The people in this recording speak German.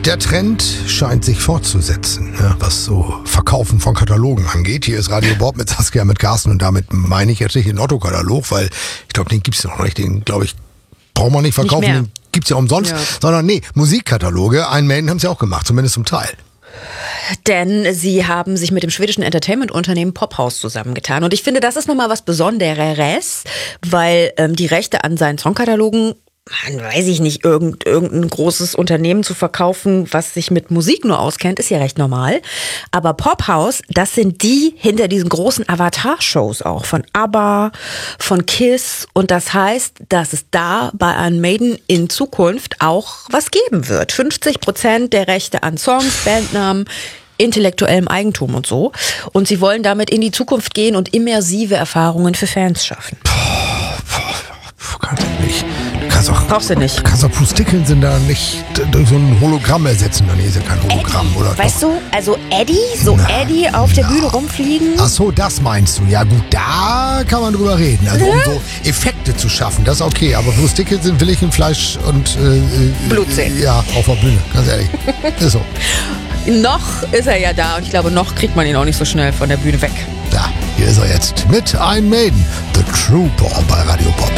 Der Trend scheint sich fortzusetzen, ja, was so Verkaufen von Katalogen angeht. Hier ist Radio Bob mit Saskia, mit Carsten und damit meine ich jetzt nicht den Otto-Katalog, weil ich glaube, den gibt's noch nicht. Den, glaube ich, braucht man nicht verkaufen, nicht den gibt's ja umsonst. Sondern nee, Musikkataloge, Iron Maiden haben sie auch gemacht, zumindest zum Teil. Denn sie haben sich mit dem schwedischen Entertainment-Unternehmen Pophaus zusammengetan. Und ich finde, das ist nochmal was Besondereres, weil die Rechte an seinen Songkatalogen, weiß ich nicht, irgendein großes Unternehmen zu verkaufen, was sich mit Musik nur auskennt, ist ja recht normal. Aber Pophaus, das sind die hinter diesen großen Avatar-Shows auch, von ABBA, von KISS. Und das heißt, dass es da bei Iron Maiden in Zukunft auch was geben wird. 50% der Rechte an Songs, Bandnamen, intellektuellem Eigentum und so. Und sie wollen damit in die Zukunft gehen und immersive Erfahrungen für Fans schaffen. Brauchst du nicht. Du kannst auch Bruce Dickinson da nicht durch so ein Hologramm ersetzen. Nee, ist ja kein Hologramm, Eddie, oder? weißt du, also Eddie, Eddie auf der Bühne rumfliegen. Ach so, das meinst du. Ja gut, da kann man drüber reden. Also um so Effekte zu schaffen, das ist okay. Aber Bruce Dickinson will ich in Fleisch und Blut sehen. Ja, auf der Bühne, ganz ehrlich. Ist so. Noch ist er ja da und ich glaube, noch kriegt man ihn auch nicht so schnell von der Bühne weg. Ja, hier ist er jetzt mit Iron Maiden, The Trooper bei Radio Pop.